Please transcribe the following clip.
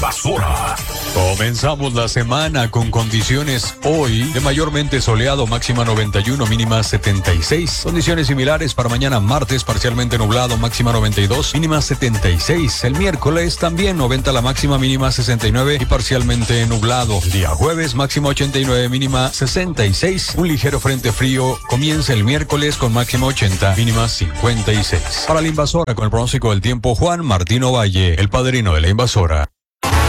Invasora. Comenzamos la semana con condiciones hoy de mayormente soleado, máxima 91, mínima 76. Condiciones similares para mañana martes, parcialmente nublado, máxima 92, mínima 76. El miércoles también 90 la máxima, mínima 69 y parcialmente nublado. El día jueves, máxima 89, mínima 66. Un ligero frente frío comienza el miércoles con máxima 80, mínima 56. Para la Invasora, con el pronóstico del tiempo, Juan Martino Valle, el padrino de la Invasora.